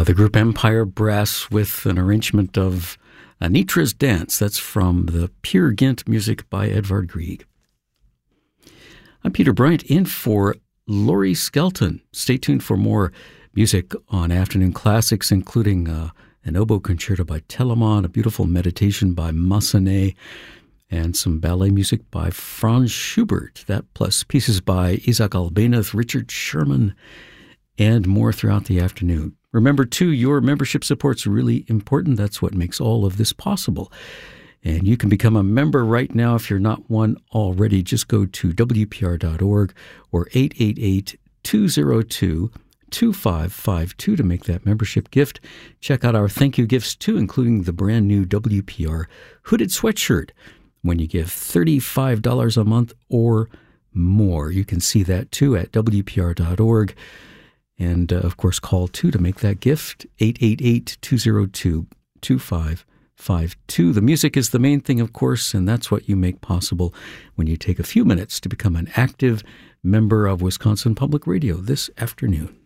The group Empire Brass with an arrangement of Anitra's Dance. That's from the Peer Gynt music by Edvard Grieg. I'm Peter Bryant in for Laurie Skelton. Stay tuned for more music on Afternoon Classics, including an oboe concerto by Telemann, a beautiful meditation by Massenet, and some ballet music by Franz Schubert. That plus pieces by Isaac Albéniz, Richard Sherman, and more throughout the afternoon. Remember, too, your membership support's really important. That's what makes all of this possible. And you can become a member right now if you're not one already. Just go to WPR.org or 888-202-2552 to make that membership gift. Check out our thank you gifts, too, including the brand new WPR hooded sweatshirt when you give $35 a month or more. You can see that, too, at WPR.org. And, of course, call, too, to make that gift, 888-202-2552. The music is the main thing, of course, and that's what you make possible when you take a few minutes to become an active member of Wisconsin Public Radio this afternoon.